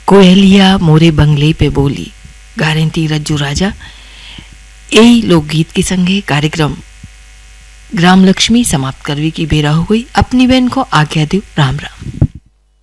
कोयलिया मोरे बंगले पे बोली गारंती रज्जू राजा। यही लोकगीत के संगे कार्यक्रम ग्राम लक्ष्मी समाप्त करने की बेरा हो गई। अपनी बहन को आज्ञा दो। राम राम।